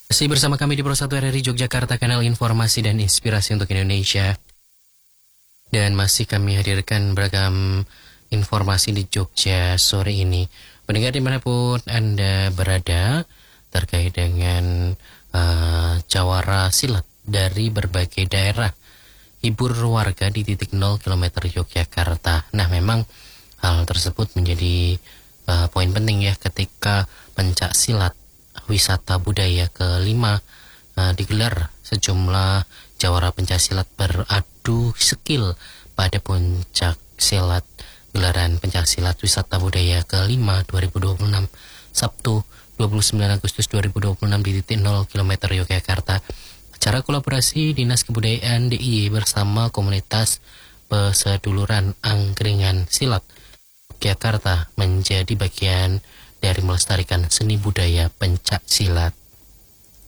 Masih bersama kami di Pro 1 RRI Yogyakarta, kanal informasi dan inspirasi untuk Indonesia. Dan masih kami hadirkan beragam informasi di Jogja sore ini. Pendengar dimanapun Anda berada, terkait dengan jawara silat dari berbagai daerah, hibur warga di titik 0 km Yogyakarta. Nah, memang hal tersebut menjadi poin penting ya ketika pencak silat wisata budaya kelima digelar. Sejumlah jawara pencaksilat beradu skill pada puncak silat gelaran pencaksilat wisata budaya kelima 2026 Sabtu 29 Agustus 2026 di titik 0 km Yogyakarta. Acara kolaborasi Dinas Kebudayaan DIY bersama komunitas peseduluran angkringan silat Yogyakarta menjadi bagian dari melestarikan seni budaya pencak silat.